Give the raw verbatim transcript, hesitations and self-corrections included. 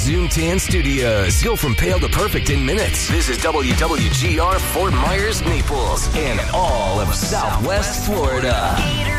Zoom Tan Studios. Go from pale to perfect in minutes. This is W W G R Fort Myers, Naples, and all of Southwest Florida.